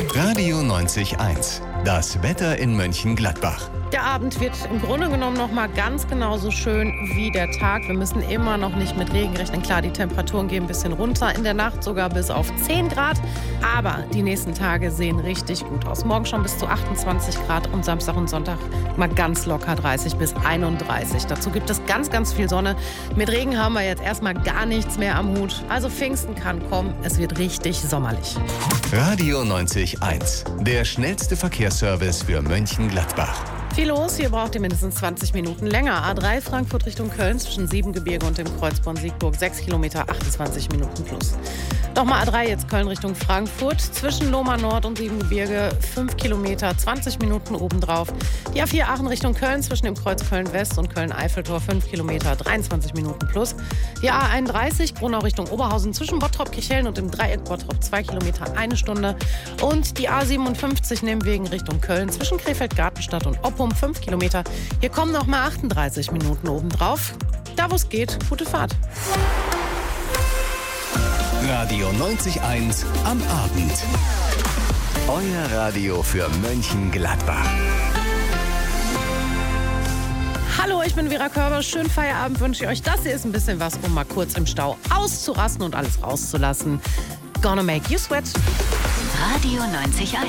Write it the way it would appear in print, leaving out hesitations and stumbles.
Radio 90.1. Das Wetter in Mönchengladbach. Der Abend wird im Grunde genommen noch mal ganz genauso schön wie der Tag. Wir müssen immer noch nicht mit Regen rechnen. Klar, die Temperaturen gehen ein bisschen runter, in der Nacht sogar bis auf 10 Grad. Aber die nächsten Tage sehen richtig gut aus. Morgen schon bis zu 28 Grad und Samstag und Sonntag mal ganz locker 30 bis 31. Dazu gibt es ganz, ganz viel Sonne. Mit Regen haben wir jetzt erstmal gar nichts mehr am Hut. Also Pfingsten kann kommen. Es wird richtig sommerlich. Radio 90.1. Der schnellste Verkehrsservice für Mönchengladbach. Viel los, hier braucht ihr mindestens 20 Minuten länger. A3 Frankfurt Richtung Köln zwischen Siebengebirge und dem Kreuz Bonn-Siegburg 6 Kilometer, 28 Minuten plus. Nochmal A3 jetzt Köln Richtung Frankfurt zwischen Lohmar Nord und Siebengebirge 5 Kilometer, 20 Minuten obendrauf. Die A4 Aachen Richtung Köln zwischen dem Kreuz Köln-West und Köln-Eiffeltor 5 Kilometer, 23 Minuten plus. Die A31 Gronau Richtung Oberhausen zwischen Bottrop-Kirchhellen und dem Dreieck Bottrop 2 Kilometer, 1 Stunde. Und die A57 Nehmwegen Richtung Köln zwischen Krefeld-Gartenstadt und Oppum 5 Kilometer. Hier kommen noch mal 38 Minuten obendrauf. Da wo es geht, gute Fahrt. Radio 90.1 am Abend. Euer Radio für Mönchengladbach. Hallo, ich bin Vera Körber. Schönen Feierabend wünsche ich euch. Das hier ist ein bisschen was, um mal kurz im Stau auszurasten und alles rauszulassen. Gonna make you sweat. Radio 90.1.